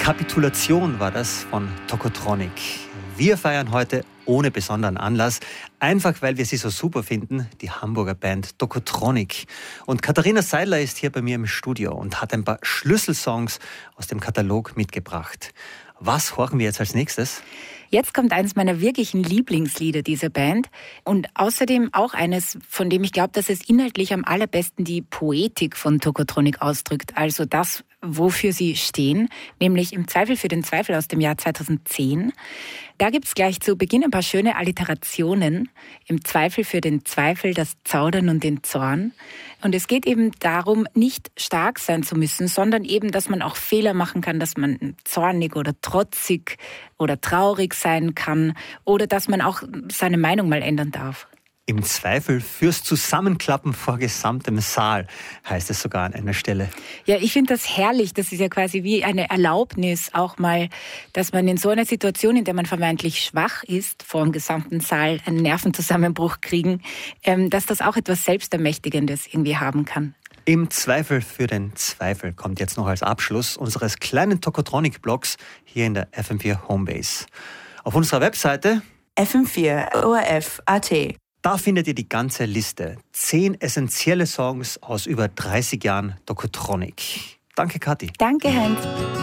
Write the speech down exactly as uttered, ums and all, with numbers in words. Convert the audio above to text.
Kapitulation war das von Tokotronic. Wir feiern heute ohne besonderen Anlass, einfach weil wir sie so super finden, die Hamburger Band Tokotronic. Und Katharina Seidler ist hier bei mir im Studio und hat ein paar Schlüsselsongs aus dem Katalog mitgebracht. Was horchen wir jetzt als nächstes? Jetzt kommt eines meiner wirklichen Lieblingslieder dieser Band und außerdem auch eines, von dem ich glaube, dass es inhaltlich am allerbesten die Poetik von Tokotronic ausdrückt, also das, wofür sie stehen, nämlich im Zweifel für den Zweifel aus dem Jahr zweitausendzehn. Da gibt's gleich zu Beginn ein paar schöne Alliterationen. Im Zweifel für den Zweifel, das Zaudern und den Zorn. Und es geht eben darum, nicht stark sein zu müssen, sondern eben, dass man auch Fehler machen kann, dass man zornig oder trotzig oder traurig sein kann oder dass man auch seine Meinung mal ändern darf. Im Zweifel fürs Zusammenklappen vor gesamtem Saal, heißt es sogar an einer Stelle. Ja, ich finde das herrlich. Das ist ja quasi wie eine Erlaubnis auch mal, dass man in so einer Situation, in der man vermeintlich schwach ist, vor dem gesamten Saal einen Nervenzusammenbruch kriegen, ähm, dass das auch etwas Selbstermächtigendes irgendwie haben kann. Im Zweifel für den Zweifel kommt jetzt noch als Abschluss unseres kleinen Tokotronic-Blogs hier in der F M vier Homebase. Auf unserer Webseite F M vier O R F Punkt A T. Da findet ihr die ganze Liste. Zehn essentielle Songs aus über dreißig Jahren Tokotronic. Danke, Kathi. Danke, Heinz.